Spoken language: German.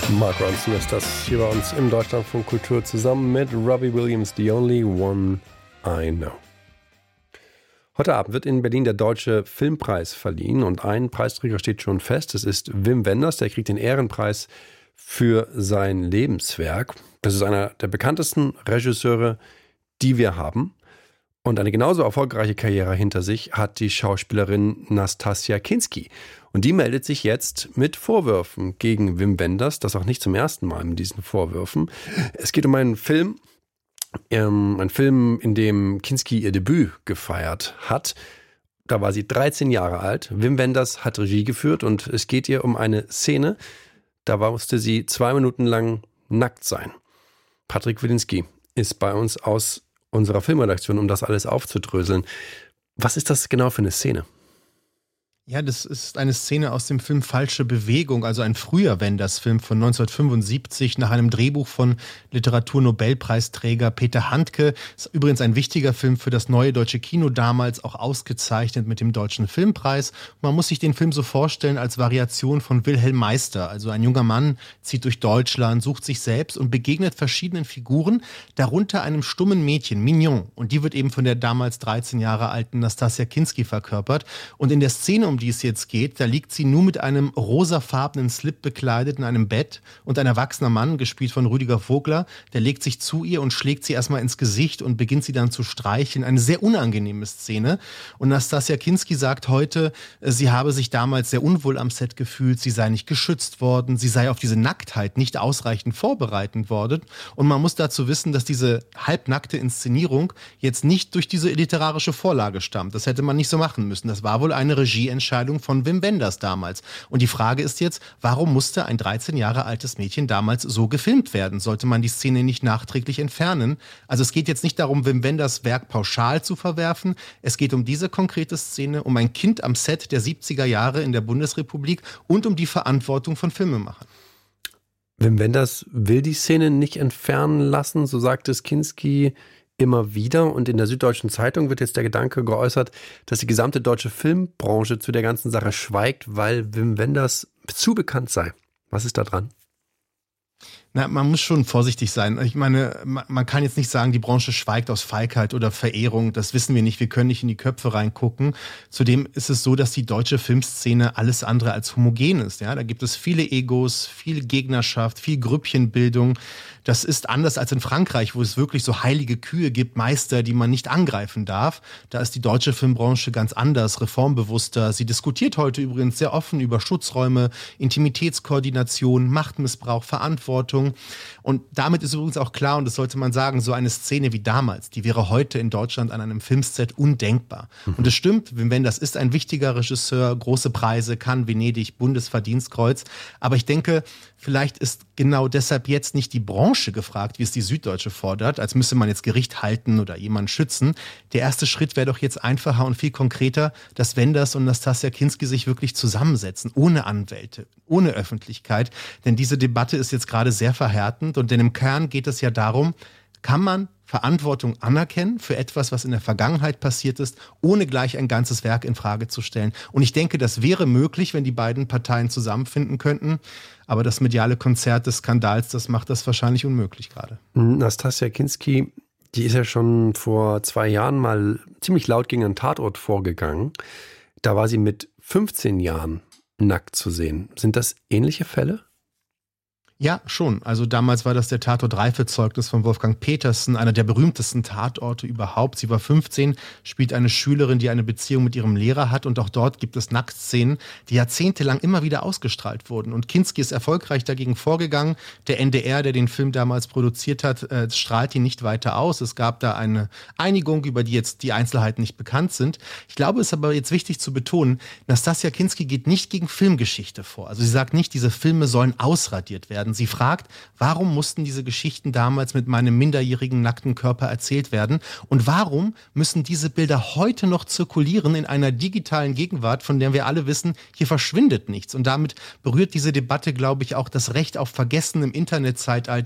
Mark Ronson ist das hier bei uns im Deutschlandfunk Kultur zusammen mit Robbie Williams, The Only One I Know. Heute Abend wird in Berlin der Deutsche Filmpreis verliehen und ein Preisträger steht schon fest. Es ist Wim Wenders, der kriegt den Ehrenpreis für sein Lebenswerk. Das ist einer der bekanntesten Regisseure, die wir haben. Und eine genauso erfolgreiche Karriere hinter sich hat die Schauspielerin Nastassja Kinski. Und die meldet sich jetzt mit Vorwürfen gegen Wim Wenders, das auch nicht zum ersten Mal mit diesen Vorwürfen. Es geht um einen Film, in dem Kinski ihr Debüt gefeiert hat. Da war sie 13 Jahre alt. Wim Wenders hat Regie geführt und es geht ihr um eine Szene, da musste sie 2 Minuten lang nackt sein. Patrick Wilinski ist bei uns aus unserer Filmredaktion, um das alles aufzudröseln. Was ist das genau für eine Szene? Ja, das ist eine Szene aus dem Film Falsche Bewegung, also ein früher Wenders-Film von 1975 nach einem Drehbuch von Literaturnobelpreisträger Peter Handke. Ist übrigens ein wichtiger Film für das neue deutsche Kino, damals auch ausgezeichnet mit dem Deutschen Filmpreis. Man muss sich den Film so vorstellen als Variation von Wilhelm Meister. Also ein junger Mann zieht durch Deutschland, sucht sich selbst und begegnet verschiedenen Figuren, darunter einem stummen Mädchen, Mignon. Und die wird eben von der damals 13 Jahre alten Nastassja Kinski verkörpert. Und in der Szene, um die es jetzt geht, da liegt sie nur mit einem rosafarbenen Slip bekleidet in einem Bett und ein erwachsener Mann, gespielt von Rüdiger Vogler, der legt sich zu ihr und schlägt sie erstmal ins Gesicht und beginnt sie dann zu streicheln. Eine sehr unangenehme Szene. Und Nastassja Kinski sagt heute, sie habe sich damals sehr unwohl am Set gefühlt, sie sei nicht geschützt worden, sie sei auf diese Nacktheit nicht ausreichend vorbereitet worden. Und man muss dazu wissen, dass diese halbnackte Inszenierung jetzt nicht durch diese literarische Vorlage stammt. Das hätte man nicht so machen müssen. Das war wohl eine Regieentscheidung von Wim Wenders damals. Und die Frage ist jetzt, warum musste ein 13 Jahre altes Mädchen damals so gefilmt werden? Sollte man die Szene nicht nachträglich entfernen? Also es geht jetzt nicht darum, Wim Wenders Werk pauschal zu verwerfen. Es geht um diese konkrete Szene, um ein Kind am Set der 70er Jahre in der Bundesrepublik und um die Verantwortung von Filmemachern. Wim Wenders will die Szene nicht entfernen lassen, so sagt es Kinski immer wieder. Und in der Süddeutschen Zeitung wird jetzt der Gedanke geäußert, dass die gesamte deutsche Filmbranche zu der ganzen Sache schweigt, weil Wim Wenders zu bekannt sei. Was ist da dran? Na, man muss schon vorsichtig sein. Ich meine, man kann jetzt nicht sagen, die Branche schweigt aus Feigheit oder Verehrung. Das wissen wir nicht. Wir können nicht in die Köpfe reingucken. Zudem ist es so, dass die deutsche Filmszene alles andere als homogen ist. Ja, da gibt es viele Egos, viel Gegnerschaft, viel Grüppchenbildung. Das ist anders als in Frankreich, wo es wirklich so heilige Kühe gibt, Meister, die man nicht angreifen darf. Da ist die deutsche Filmbranche ganz anders, reformbewusster. Sie diskutiert heute übrigens sehr offen über Schutzräume, Intimitätskoordination, Machtmissbrauch, Verantwortung. Und damit ist übrigens auch klar, und das sollte man sagen, so eine Szene wie damals, die wäre heute in Deutschland an einem Filmset undenkbar. Und es stimmt, Wim Wenders ist ein wichtiger Regisseur, große Preise, Cannes, Venedig, Bundesverdienstkreuz. Aber ich denke, vielleicht ist genau deshalb jetzt nicht die Branche gefragt, wie es die Süddeutsche fordert, als müsse man jetzt Gericht halten oder jemanden schützen. Der erste Schritt wäre doch jetzt einfacher und viel konkreter, dass Wenders und Nastassja Kinski sich wirklich zusammensetzen, ohne Anwälte, ohne Öffentlichkeit. Denn diese Debatte ist jetzt gerade sehr verhärtend und denn im Kern geht es ja darum, kann man Verantwortung anerkennen für etwas, was in der Vergangenheit passiert ist, ohne gleich ein ganzes Werk in Frage zu stellen. Und ich denke, das wäre möglich, wenn die beiden Parteien zusammenfinden könnten. Aber das mediale Konzert des Skandals, das macht das wahrscheinlich unmöglich gerade. Nastassja Kinski, die ist ja schon vor 2 Jahren mal ziemlich laut gegen einen Tatort vorgegangen. Da war sie mit 15 Jahren nackt zu sehen. Sind das ähnliche Fälle? Ja, schon. Also damals war das der Tatort Reifezeugnis von Wolfgang Petersen, einer der berühmtesten Tatorte überhaupt. Sie war 15, spielt eine Schülerin, die eine Beziehung mit ihrem Lehrer hat und auch dort gibt es Nacktszenen, die jahrzehntelang immer wieder ausgestrahlt wurden. Und Kinski ist erfolgreich dagegen vorgegangen. Der NDR, der den Film damals produziert hat, strahlt ihn nicht weiter aus. Es gab da eine Einigung, über die jetzt die Einzelheiten nicht bekannt sind. Ich glaube, es ist aber jetzt wichtig zu betonen, Nastassja Kinski geht nicht gegen Filmgeschichte vor. Also sie sagt nicht, diese Filme sollen ausradiert werden. Sie fragt, warum mussten diese Geschichten damals mit meinem minderjährigen nackten Körper erzählt werden und warum müssen diese Bilder heute noch zirkulieren in einer digitalen Gegenwart, von der wir alle wissen, hier verschwindet nichts. Und damit berührt diese Debatte, glaube ich, auch das Recht auf Vergessen im Internetzeitalter,